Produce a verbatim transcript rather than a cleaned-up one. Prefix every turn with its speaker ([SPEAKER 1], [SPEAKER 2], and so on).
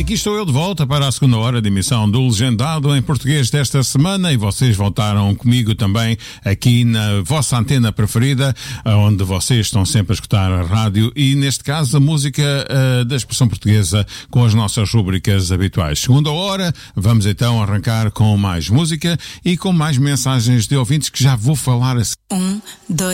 [SPEAKER 1] aqui estou eu de volta para a segunda hora de emissão do Legendado em Português desta semana, e vocês voltaram comigo também aqui na vossa antena preferida, onde vocês estão sempre a escutar a rádio, e neste caso a música uh, da expressão portuguesa com as nossas rubricas habituais. Segunda hora, vamos então arrancar com mais música e com mais mensagens de ouvintes que já vou falar assim.
[SPEAKER 2] Um, dois